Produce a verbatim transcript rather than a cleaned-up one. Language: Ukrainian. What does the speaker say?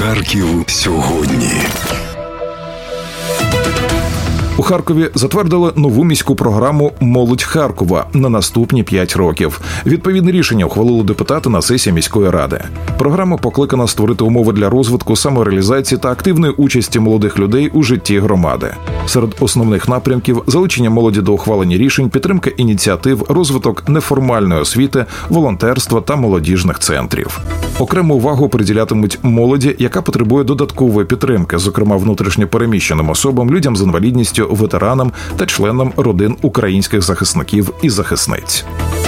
Харків сьогодні. У Харкові затвердили нову міську програму «Молодь Харкова» на наступні п'ять років. Відповідне рішення ухвалили депутати на сесії міської ради. Програма покликана створити умови для розвитку, самореалізації та активної участі молодих людей у житті громади. Серед основних напрямків – залучення молоді до ухвалення рішень, підтримка ініціатив, розвиток неформальної освіти, волонтерства та молодіжних центрів. Окрему увагу приділятимуть молоді, яка потребує додаткової підтримки, зокрема внутрішньо переміщеним особам, людям з інвалідністю, ветеранам та членам родин українських захисників і захисниць.